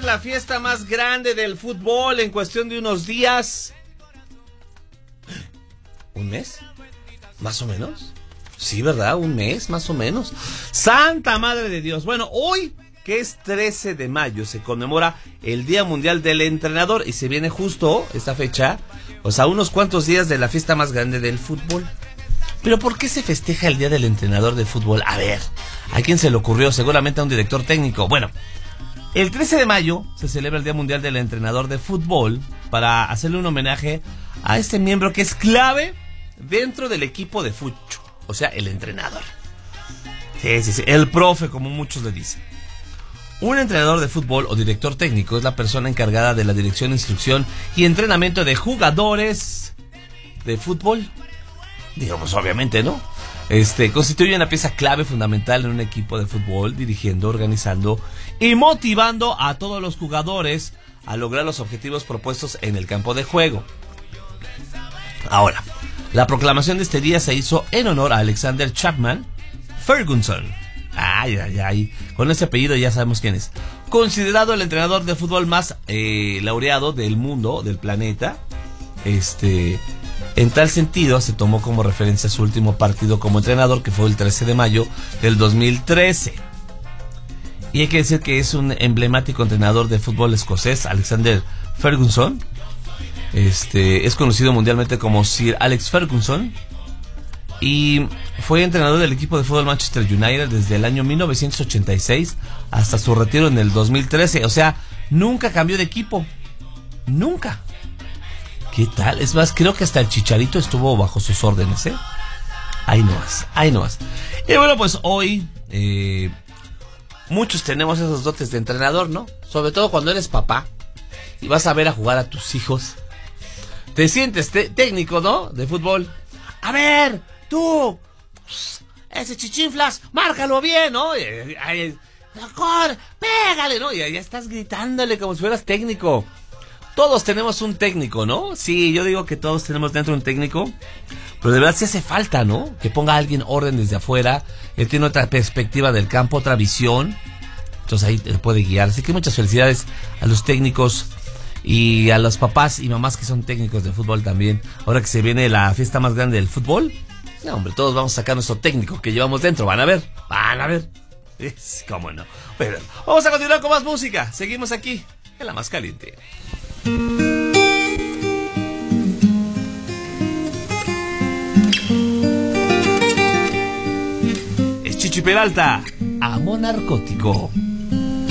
la fiesta más grande del fútbol en cuestión de unos días. ¿Un mes? ¿Más o menos? Sí, ¿verdad? Un mes, más o menos. ¡Santa Madre de Dios! Bueno, hoy, que es 13 de mayo, se conmemora el Día Mundial del Entrenador y se viene justo esta fecha, o sea, unos cuantos días de la fiesta más grande del fútbol. Pero ¿por qué se festeja el Día del Entrenador de Fútbol? A ver, ¿a quién se le ocurrió? Seguramente a un director técnico. Bueno, el 13 de mayo se celebra el Día Mundial del Entrenador de Fútbol para hacerle un homenaje a este miembro que es clave dentro del equipo de fucho, o sea, el entrenador. Sí, el profe, como muchos le dicen. Un entrenador de fútbol o director técnico es la persona encargada de la dirección, instrucción y entrenamiento de jugadores de fútbol. Digamos, obviamente, ¿no? Constituye una pieza clave fundamental en un equipo de fútbol, dirigiendo, organizando y motivando a todos los jugadores a lograr los objetivos propuestos en el campo de juego. Ahora, la proclamación de este día se hizo en honor a Alexander Chapman Ferguson. Ay. Con ese apellido ya sabemos quién es. Considerado el entrenador de fútbol más laureado del mundo, del planeta. En tal sentido, se tomó como referencia su último partido como entrenador, que fue el 13 de mayo del 2013. Y hay que decir que es un emblemático entrenador de fútbol escocés, Alexander Ferguson. Es conocido mundialmente como Sir Alex Ferguson. Y fue entrenador del equipo de fútbol Manchester United desde el año 1986 hasta su retiro en el 2013. O sea, nunca cambió de equipo. Nunca. ¿Qué tal? Es más, creo que hasta el Chicharito estuvo bajo sus órdenes, ¿eh? Ahí nomás. Y bueno, pues hoy muchos tenemos esos dotes de entrenador, ¿no? Sobre todo cuando eres papá y vas a ver a jugar a tus hijos. Te sientes técnico, ¿no? De fútbol. A ver, tú, ese chichinflas, márcalo bien, ¿no? Pégale, ¿no? Y ya estás gritándole como si fueras técnico. Todos tenemos un técnico, ¿no? Sí, yo digo que todos tenemos dentro un técnico, pero de verdad sí hace falta, ¿no? Que ponga a alguien orden desde afuera. Él tiene otra perspectiva del campo, otra visión. Entonces ahí te puede guiar. Así que muchas felicidades a los técnicos y a los papás y mamás que son técnicos de fútbol también. Ahora que se viene la fiesta más grande del fútbol, no, hombre, todos vamos a sacar nuestro técnico que llevamos dentro. Van a ver. ¿Cómo no? Bueno, vamos a continuar con más música. Seguimos aquí en La Más Caliente. Es Chichi Peralta, Amo Narcótico.